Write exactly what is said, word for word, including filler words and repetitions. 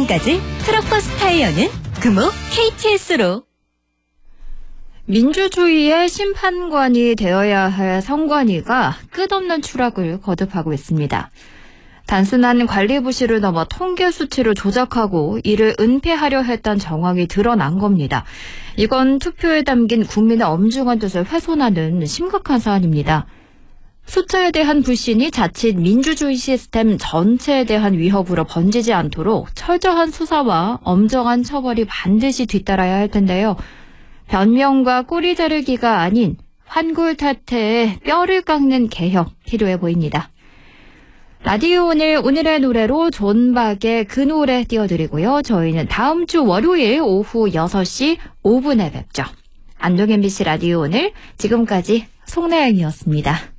지금까지 트럭버스 타이어는 금호 케이티에스로. 민주주의의 심판관이 되어야 할 선관위가 끝없는 추락을 거듭하고 있습니다. 단순한 관리 부실을 넘어 통계 수치를 조작하고 이를 은폐하려 했던 정황이 드러난 겁니다. 이건 투표에 담긴 국민의 엄중한 뜻을 훼손하는 심각한 사안입니다. 숫자에 대한 불신이 자칫 민주주의 시스템 전체에 대한 위협으로 번지지 않도록 철저한 수사와 엄정한 처벌이 반드시 뒤따라야 할 텐데요. 변명과 꼬리 자르기가 아닌 환골탈태에 뼈를 깎는 개혁 필요해 보입니다. 라디오 오늘 오늘의 노래로 존박의 그 노래 띄워드리고요. 저희는 다음 주 월요일 오후 여섯 시 오 분에 뵙죠. 안동 엠비씨 라디오 오늘 지금까지 송나영이었습니다.